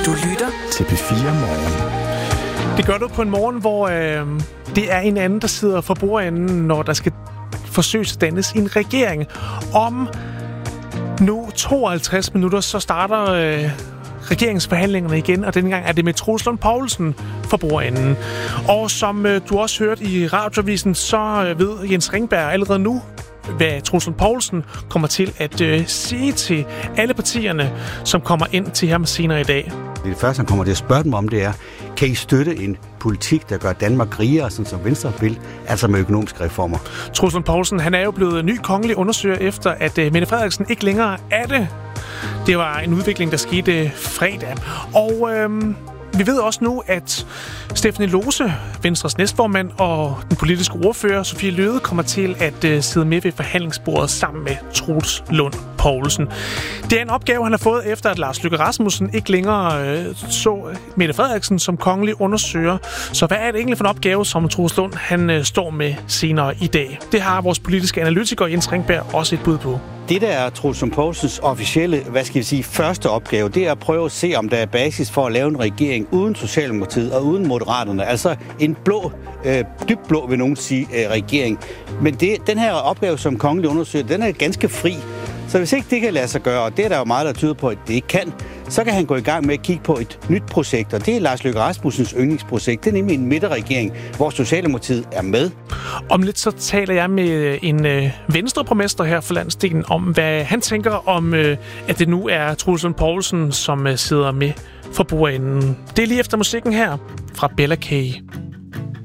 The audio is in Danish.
Du lytter til P4 Morgen. Det gør du på en morgen, hvor det er en anden, der sidder for bordenden, når der skal forsøges at dannes en regering. Om nu 52 minutter, så starter regeringsforhandlingerne igen, og denne gang er det med Troels Lund Poulsen for bordenden. Og som du også hørte i radioavisen, så ved Jens Ringberg allerede nu, hvad Troels Lund Poulsen kommer til at sige til alle partierne, som kommer ind til ham senere i dag. Det første, han kommer til at spørge dem om, det er, kan I støtte en politik, der gør Danmark rigere, sådan som Venstre vil, altså med økonomiske reformer? Troels Lund Poulsen, han er jo blevet ny kongelig undersøger efter, at Mette Frederiksen ikke længere er det. Det var en udvikling, der skete fredag. Og vi ved også nu, at Stephanie Lose, Venstres næstformand, og den politiske ordfører, Sophie Løhde, kommer til at sidde med ved forhandlingsbordet sammen med Troels Lund Poulsen. Det er en opgave, han har fået efter, at Lars Løkke Rasmussen ikke længere så Mette Frederiksen som kongelig undersøger. Så hvad er det egentlig for en opgave, som Troels Lund han står med senere i dag? Det har vores politiske analytiker Jens Ringberg også et bud på. Det, der er Troels Lund Poulsens officielle, første opgave, det er at prøve at se, om der er basis for at lave en regering uden Socialdemokratiet og uden Moderaterne. Altså en blå, dybt blå, vil nogen sige, regering. Men den her opgave som kongelig undersøger, den er ganske fri. Så hvis ikke det kan lade sig gøre, og det er der jo meget, der tyder på, at det ikke kan, så kan han gå i gang med at kigge på et nyt projekt, og det er Lars Løkke Rasmussens yndlingsprojekt. Det er nemlig en midterregering, hvor Socialdemokratiet er med. Om lidt så taler jeg med en venstreborgmester her for landsdelen om, hvad han tænker om, at det nu er Troels Lund Poulsen, som sidder med for bordenden. Det er lige efter musikken her fra Bella K.